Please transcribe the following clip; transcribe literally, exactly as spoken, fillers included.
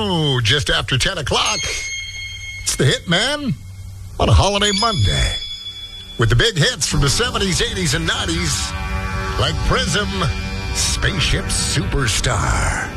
Oh, just after ten o'clock. It's the Hitman on a holiday Monday. With the big hits from the seventies, eighties, and nineties. Like Prism, Spaceship Superstar.